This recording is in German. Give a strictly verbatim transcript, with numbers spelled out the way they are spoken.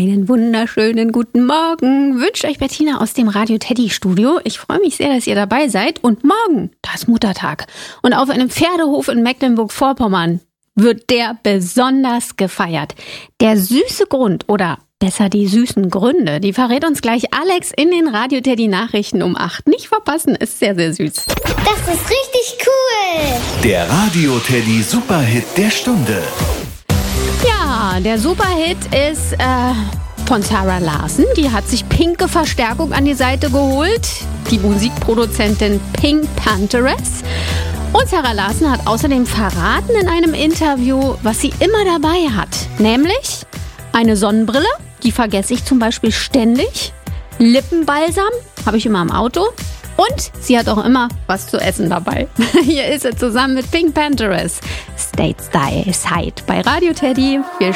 Einen wunderschönen guten Morgen wünscht euch Bettina aus dem Radio Teddy Studio. Ich freue mich sehr, dass ihr dabei seid. Und morgen, da ist Muttertag. Und auf einem Pferdehof in Mecklenburg-Vorpommern wird der besonders gefeiert. Der süße Grund oder besser die süßen Gründe, die verrät uns gleich Alex in den Radio Teddy Nachrichten um acht. Nicht verpassen, ist sehr, sehr süß. Das ist richtig cool. Der Radio Teddy Superhit der Stunde. Ja, der Superhit ist äh, von Sarah Larsen. Die hat sich pinke Verstärkung an die Seite geholt. Die Musikproduzentin Pink Pantheress. Und Sarah Larsen hat außerdem verraten in einem Interview, was sie immer dabei hat. Nämlich eine Sonnenbrille, die vergesse ich zum Beispiel ständig. Lippenbalsam habe ich immer im Auto. Und sie hat auch immer was zu essen dabei. Hier ist sie zusammen mit Pink Pantheress. Stateside bei Radio Teddy. Viel